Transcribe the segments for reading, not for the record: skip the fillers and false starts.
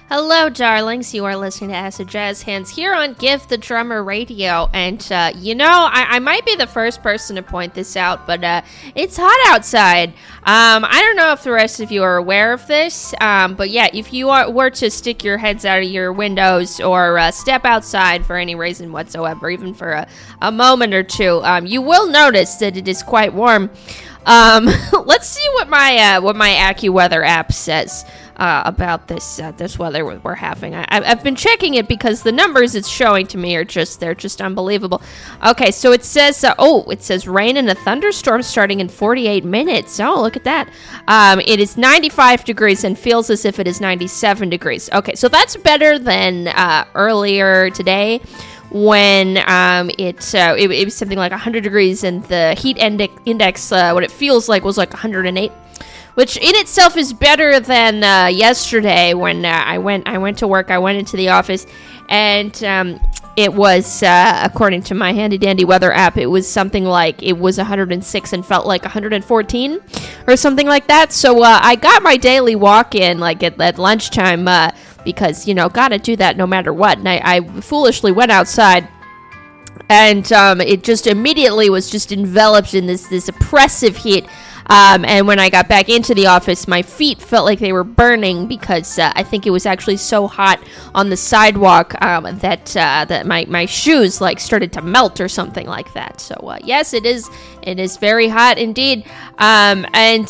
Hello, darlings. You are listening to Acid Jazz Hands here on Give the Drummer Radio. And, I might be the first person to point this out, but it's hot outside. I don't know if the rest of you are aware of this, but yeah, if you were to stick your heads out of your windows or step outside for any reason whatsoever, even for a moment or two, you will notice that it is quite warm. Let's see what my AccuWeather app says about this weather we're having. I've been checking it because the numbers it's showing to me are just unbelievable. Okay, so it says it says rain and a thunderstorm starting in 48 minutes. Oh, look at that. It is 95 degrees and feels as if it is 97 degrees. Okay, so that's better than earlier today, when it was something like 100 degrees and the heat index, what it feels like, was like 108, which in itself is better than yesterday when I went to work. I went into the office, and it was, according to my handy-dandy weather app, it was something like it was 106 and felt like 114 or something like that. So I got my daily walk in like at lunchtime, because, gotta do that no matter what. And I foolishly went outside, and it just immediately was just enveloped in this oppressive heat. And when I got back into the office, my feet felt like they were burning because I think it was actually so hot on the sidewalk that my shoes started to melt or something like that. So yes, it is very hot indeed. I'm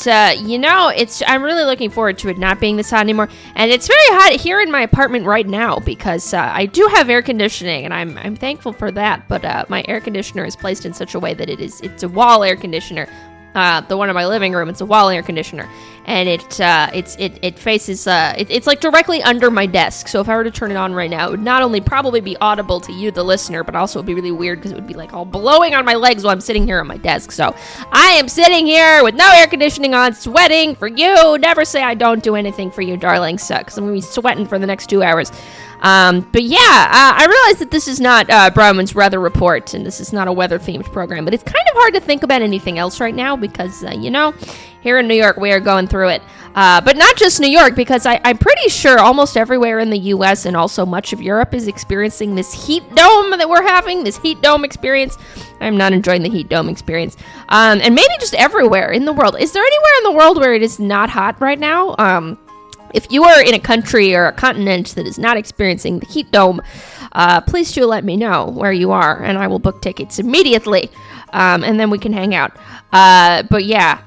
really looking forward to it not being this hot anymore. And it's very hot here in my apartment right now because I do have air conditioning, and I'm thankful for that. But my air conditioner is placed in such a way that it's a wall air conditioner. The one in my living room, it's a wall air conditioner, and it faces it's like directly under my desk. So if I were to turn it on right now, it would not only probably be audible to you, the listener, but also it would be really weird because it would be like all blowing on my legs while I'm sitting here on my desk. So I am sitting here with no air conditioning on, sweating for you. Never say I don't do anything for you, darlings, because I'm gonna be sweating for the next 2 hours. But yeah, I realize that this is not Broman's Weather Report, and this is not a weather-themed program, but it's kind of hard to think about anything else right now because, here in New York, we are going through it. But not just New York, because I'm pretty sure almost everywhere in the U.S. and also much of Europe is experiencing this heat dome that we're having, this heat dome experience. I'm not enjoying the heat dome experience. And maybe just everywhere in the world. Is there anywhere in the world where it is not hot right now? If you are in a country or a continent that is not experiencing the heat dome, please do let me know where you are, and I will book tickets immediately, and then we can hang out. But yeah,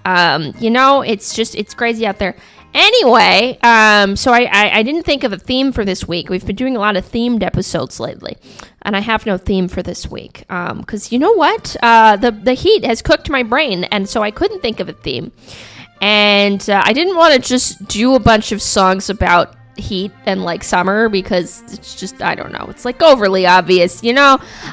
it's crazy out there. Anyway, so I didn't think of a theme for this week. We've been doing a lot of themed episodes lately, and I have no theme for this week. Because you know what? The heat has cooked my brain, and so I couldn't think of a theme. And I didn't want to just do a bunch of songs about heat and summer because it's just, I don't know, it's overly obvious, And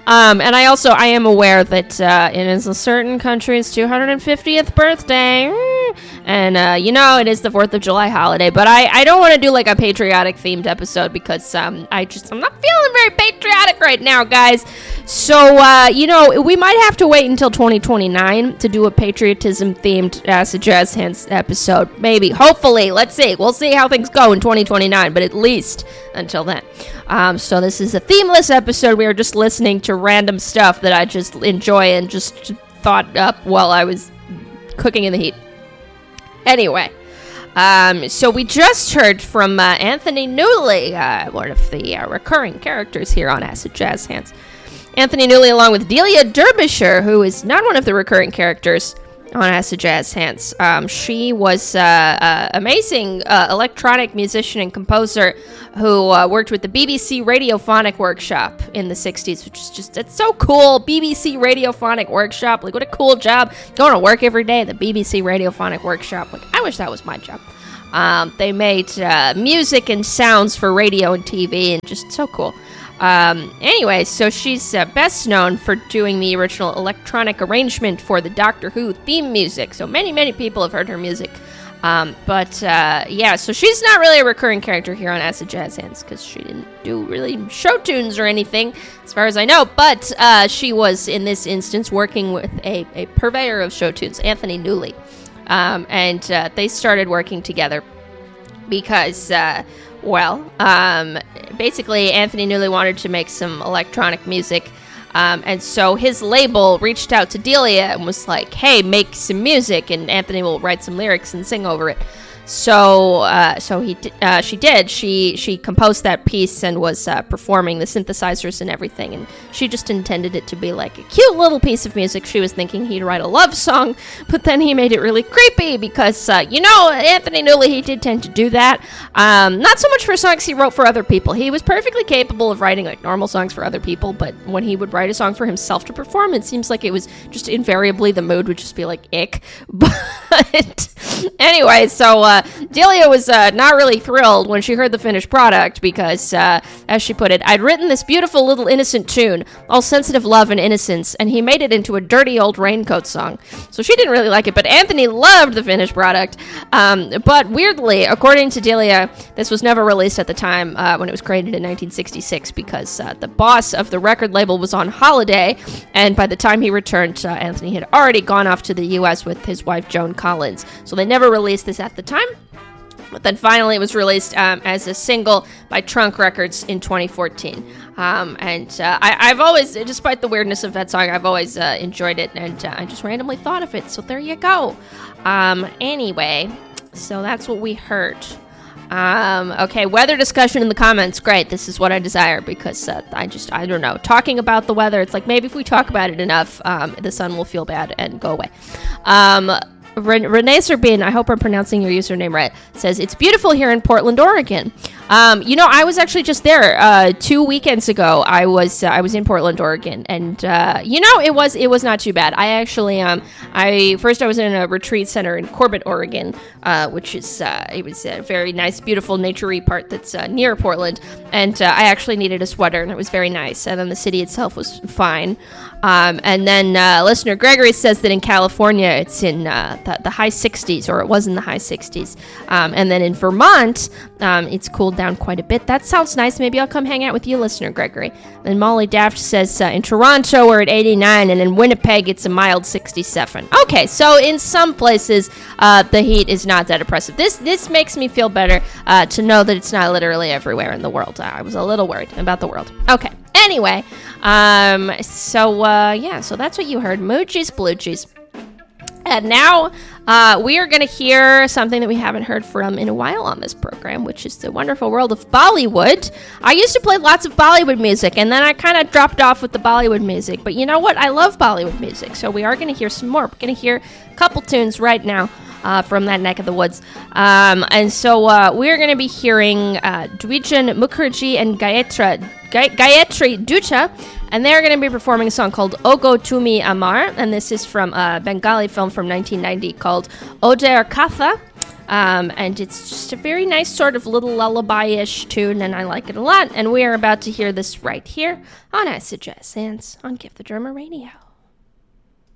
I am aware that it is a certain country's 250th birthday, and it is the 4th of July holiday, but I don't want to do a patriotic themed episode because I'm not feeling very patriotic right now, guys. So we might have to wait until 2029 to do a patriotism themed Acid Jazz Hands episode. Maybe, hopefully, let's see. We'll see how things go in 2029, but at least until then. So this is a themeless episode. We are just listening to random stuff that I just enjoy and just thought up while I was cooking in the heat. Anyway, so we just heard from Anthony Newley, one of the recurring characters here on Acid Jazz Hands. Anthony Newley, along with Delia Derbyshire, who is not one of the recurring characters on Acid Jazz Hands. She was an amazing electronic musician and composer who worked with the BBC Radiophonic Workshop in the 60s, which is just, it's so cool. BBC Radiophonic Workshop, what a cool job. Going to work every day at the BBC Radiophonic Workshop. I wish that was my job. They made music and sounds for radio and TV, and just so cool. Anyway, so she's best known for doing the original electronic arrangement for the Doctor Who theme music. So many people have heard her music. So she's not really a recurring character here on Acid Jazz Hands because she didn't do really show tunes or anything, as far as I know. But she was, in this instance, working with a purveyor of show tunes, Anthony Newley. And they started working together because, basically Anthony Newley wanted to make some electronic music. And so his label reached out to Delia and was like, hey, make some music, and Anthony will write some lyrics and sing over it. So she did. She composed that piece and was performing the synthesizers and everything, and she just intended it to be like a cute little piece of music. She was thinking he'd write a love song, but then he made it really creepy because, Anthony Newley, he did tend to do that. Not so much for songs he wrote for other people. He was perfectly capable of writing like normal songs for other people, but when he would write a song for himself to perform, it seems like it was just invariably the mood would just be like, ick. But anyway, so Delia was not really thrilled when she heard the finished product because, as she put it, I'd written this beautiful little innocent tune, all sensitive love and innocence, and he made it into a dirty old raincoat song. So she didn't really like it, but Anthony loved the finished product. But weirdly, according to Delia, this was never released at the time when it was created in 1966 because the boss of the record label was on holiday, and by the time he returned, Anthony had already gone off to the U.S. with his wife, Joan Collins. So they never released this at the time. But then finally it was released as a single by Trunk Records in 2014. I've always, despite the weirdness of that song, I've always enjoyed it, and I just randomly thought of it. So there you go. Anyway, so that's what we heard. Okay, weather discussion in the comments. Great, this is what I desire because I don't know. Talking about the weather, it's like maybe if we talk about it enough, the sun will feel bad and go away. Renee Serbin, I hope I'm pronouncing your username right, says, it's beautiful here in Portland, Oregon. I was actually just there 2 weekends ago. I was in Portland, Oregon, and it was not too bad. I actually I was in a retreat center in Corbett, Oregon, which is it was a very nice, beautiful, naturey part that's near Portland, and I actually needed a sweater, and it was very nice. And then the city itself was fine. And then listener Gregory says that in California it's in the high 60s, or it was in the high 60s. And then in Vermont, it's cooled down quite a bit. That sounds nice. Maybe I'll come hang out with you, listener Gregory. And Molly Daft says in Toronto we're at 89, and in Winnipeg it's a mild 67. Okay, so in some places the heat is not that oppressive. This makes me feel better to know that it's not literally everywhere in the world. I was a little worried about the world. Okay. Anyway, so that's what you heard. Moochies, Bluechies. And now we are going to hear something that we haven't heard from in a while on this program, which is the wonderful world of Bollywood. I used to play lots of Bollywood music, and then I kind of dropped off with the Bollywood music. But you know what? I love Bollywood music, so we are going to hear some more. We're going to hear a couple tunes right now from that neck of the woods. And so we're going to be hearing Dvijan Mukherjee and Gayatri Ducha, and they're going to be performing a song called Ogo Tumi Amar, and this is from a Bengali film from 1990 called Oder Katha. And it's just a very nice sort of little lullaby-ish tune, and I like it a lot. And we are about to hear this right here on Acid Jazz Hands on Give the Drummer Radio.